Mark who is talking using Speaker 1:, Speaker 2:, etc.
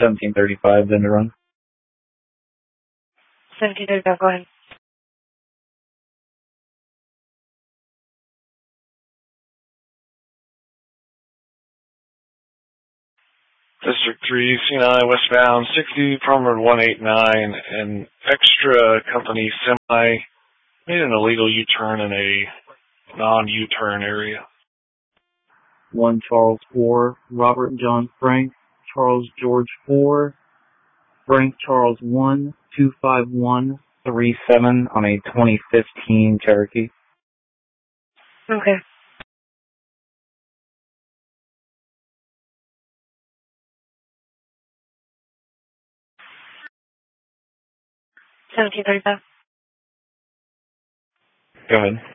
Speaker 1: 1735 then to run.
Speaker 2: 1735, go ahead.
Speaker 3: District 3, C9, westbound, 60, Promenade 189, an extra company semi made an illegal U-turn in a non-U-turn area.
Speaker 1: 1 Charles 4, Robert John Frank, Charles George 4, Frank Charles 1, 25137 on a 2015 Cherokee.
Speaker 2: Okay. $1735.
Speaker 1: Go ahead.